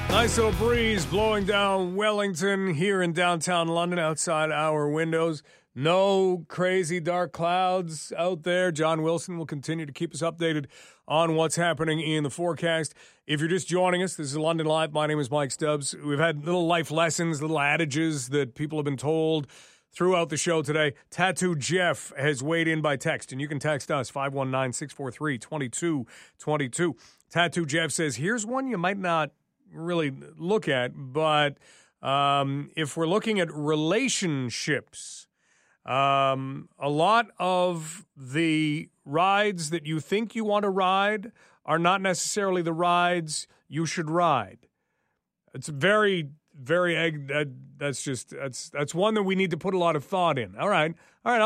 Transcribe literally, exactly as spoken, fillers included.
Nice little breeze blowing down Wellington here in downtown London outside our windows. No crazy dark clouds out there. John Wilson will continue to keep us updated on what's happening in the forecast. If you're just joining us, this is London Live. My name is Mike Stubbs. We've had little life lessons, little adages that people have been told throughout the show today. Tattoo Jeff has weighed in by text, and you can text us, five one nine, six four three, two two two two. Tattoo Jeff says, here's one you might not really look at, but um, if we're looking at relationships, um, a lot of the rides that you think you want to ride are not necessarily the rides you should ride. It's very, very, that, that's just, that's, that's one that we need to put a lot of thought in. All right. All right.